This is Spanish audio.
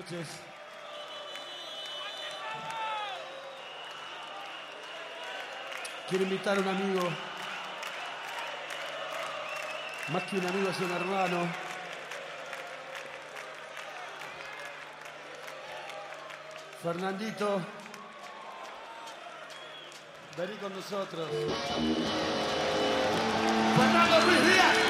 noches. Quiero invitar a un amigo. Más que un amigo, es un hermano. Fernandito, vení con nosotros. Fernando Ruiz Díaz.